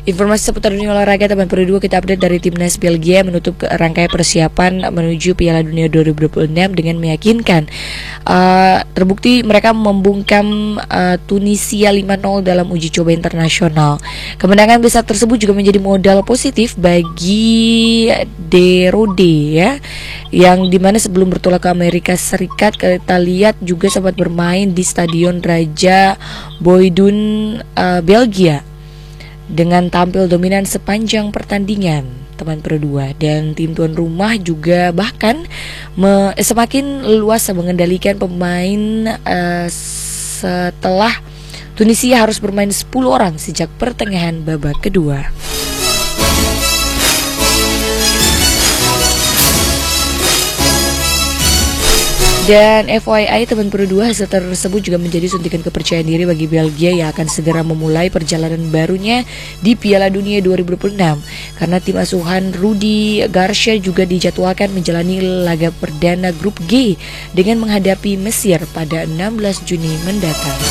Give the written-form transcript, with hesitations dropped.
Informasi seputar dunia olahraga teman Pro 2 kita update dari timnas Belgia menutup rangkaian persiapan menuju Piala Dunia 2026 dengan meyakinkan. Terbukti mereka membungkam Tunisia 5-0 dalam uji coba internasional. Kemenangan besar tersebut juga menjadi modal positif bagi De Rode ya, yang dimana sebelum bertolak ke Amerika Serikat kita lihat juga sempat bermain di Stadion Raja Boydoen Belgia dengan tampil dominan sepanjang pertandingan teman Pro 2. Dan tim tuan rumah juga bahkan semakin luas mengendalikan pemain setelah Tunisia harus bermain 10 orang sejak pertengahan babak kedua. Dan FYI teman Pro 2, hasil tersebut juga menjadi suntikan kepercayaan diri bagi Belgia yang akan segera memulai perjalanan barunya di Piala Dunia 2026, karena tim asuhan Rudi Garcia juga dijadwalkan menjalani laga perdana grup G dengan menghadapi Mesir pada 16 Juni mendatang.